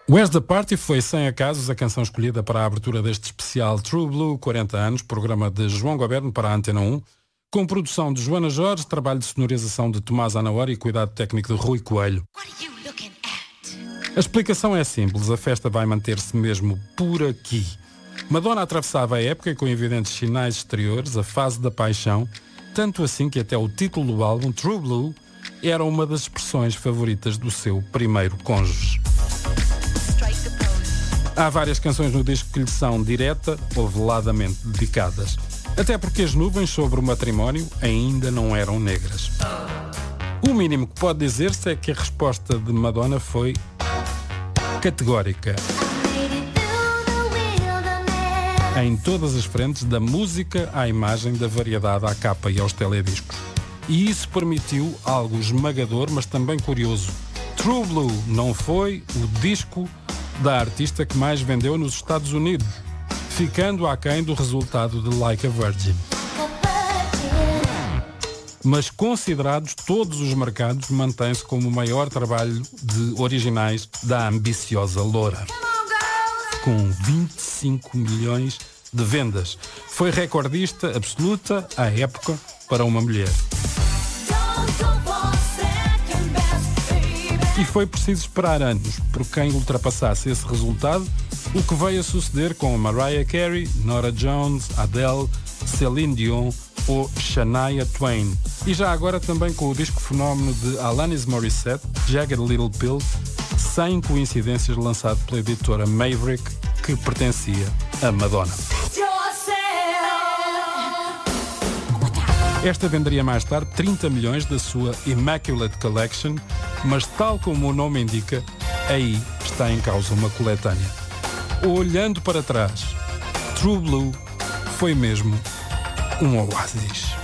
Where's the Party foi, sem acasos, a canção escolhida para a abertura deste especial True Blue 40 anos, programa de João Goberno para a Antena 1, com produção de Joana Jorge, trabalho de sonorização de Tomás Anaora e cuidado técnico de Rui Coelho. A explicação é simples, a festa vai manter-se mesmo por aqui. Madonna atravessava a época com evidentes sinais exteriores, a fase da paixão, tanto assim que até o título do álbum, True Blue, era uma das expressões favoritas do seu primeiro cônjuge. Há várias canções no disco que lhe são direta ou veladamente dedicadas. Até porque as nuvens sobre o matrimónio ainda não eram negras. O mínimo que pode dizer-se é que a resposta de Madonna foi categórica. Em todas as frentes, da música à imagem, da variedade à capa e aos telediscos. E isso permitiu algo esmagador, mas também curioso. True Blue não foi o disco da artista que mais vendeu nos Estados Unidos, ficando aquém do resultado de Like a Virgin. Mas considerados todos os mercados, mantém-se como o maior trabalho de originais da ambiciosa loura. Com 25 milhões de vendas. Foi recordista absoluta à época para uma mulher. E foi preciso esperar anos por quem ultrapassasse esse resultado, o que veio a suceder com Mariah Carey, Norah Jones, Adele, Celine Dion ou Shania Twain. E já agora também com o disco fenómeno de Alanis Morissette, Jagged Little Pill, sem coincidências, lançado pela editora Maverick, que pertencia a Madonna. Esta venderia mais tarde 30 milhões da sua Immaculate Collection, mas tal como o nome indica, aí está em causa uma coletânea. Olhando para trás, True Blue foi mesmo um oásis.